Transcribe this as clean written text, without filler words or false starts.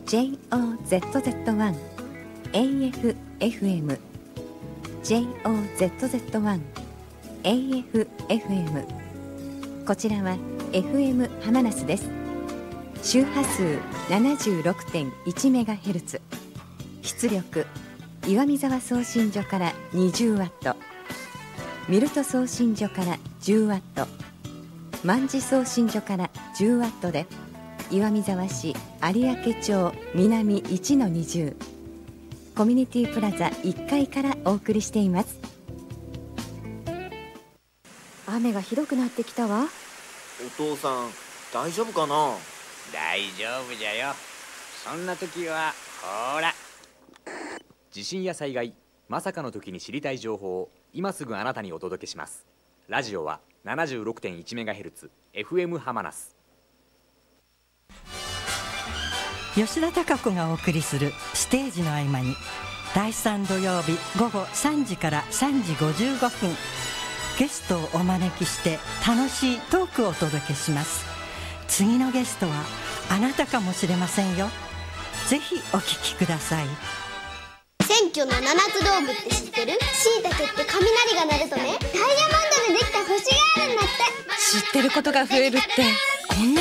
JOZZ1 AFFM JOZZ1 AFFM こちらは FM ハマナスです。周波数 76.1MHz、 出力岩見沢送信所から 20W、 ミルト送信所から 10W、 万事送信所から 10W で岩見沢市有明町南 1-20 コミュニティプラザ1階からお送りしています。雨がひどくなってきたわ。 お父さん大丈夫かな。 大丈夫じゃよ。そんな時はほら、地震や災害、まさかの時に知りたい情報を今すぐあなたにお届けします。ラジオは 76.1MHz FM ハマナス。 吉田貴子がお送りするステージの合間に、第3土曜日午後3時から3時55分、ゲストをお招きして楽しいトークをお届けします。次のゲストはあなたかもしれませんよ。ぜひお聞きください。 選挙の7つ道具って知ってる？椎茸って雷が鳴るとね、ダイヤモンドでできた星があるんだって。 知ってることが増えるってこんな